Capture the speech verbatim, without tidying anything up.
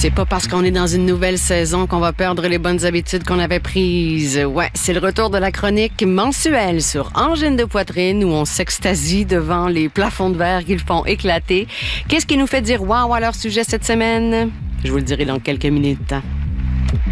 C'est pas parce qu'on est dans une nouvelle saison qu'on va perdre les bonnes habitudes qu'on avait prises. Ouais, c'est le retour de la chronique mensuelle sur Angine de poitrine où on s'extasie devant les plafonds de verre qu'ils font éclater. Qu'est-ce qui nous fait dire waouh à leur sujet cette semaine? Je vous le dirai dans quelques minutes.